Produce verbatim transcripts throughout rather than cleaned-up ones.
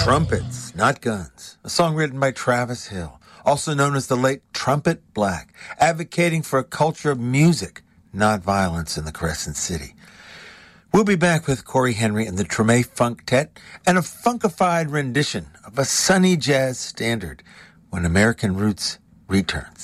Trumpets, Not Guns, a song written by Travis Hill, also known as the late Trumpet Black, advocating for a culture of music, not violence in the Crescent City. We'll be back with Corey Henry and the Treme Funktet and a funkified rendition of a sunny jazz standard when American Roots returns.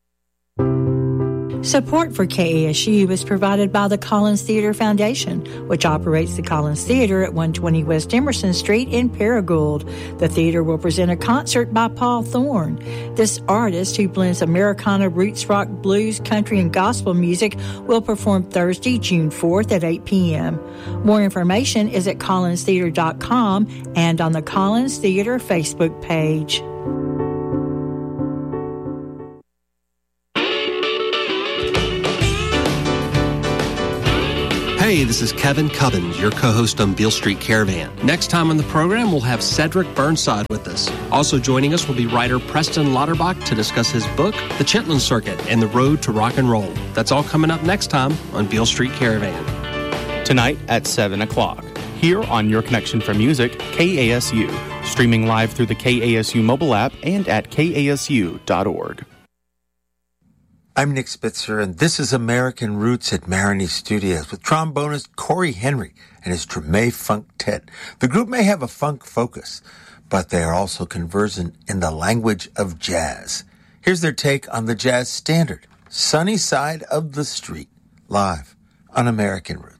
Support for K A S U is provided by the Collins Theater Foundation, which operates the Collins Theater at one twenty West Emerson Street in Paragould. The theater will present a concert by Paul Thorne. This artist, who blends Americana, roots rock, blues, country, and gospel music, will perform Thursday, June fourth at eight p.m. More information is at collins theater dot com and on the Collins Theater Facebook page. Hey, this is Kevin Cubbins, your co-host on Beale Street Caravan. Next time on the program, we'll have Cedric Burnside with us. Also joining us will be writer Preston Lauterbach to discuss his book, The Chitlin Circuit and the Road to Rock and Roll. That's all coming up next time on Beale Street Caravan. Tonight at seven o'clock, here on Your Connection for Music, K A S U. Streaming live through the K A S U mobile app and at K A S U dot org. I'm Nick Spitzer, and this is American Roots at Marigny Studios with trombonist Corey Henry and his Treme Funktet. The group may have a funk focus, but they are also conversant in the language of jazz. Here's their take on the jazz standard, Sunny Side of the Street, live on American Roots.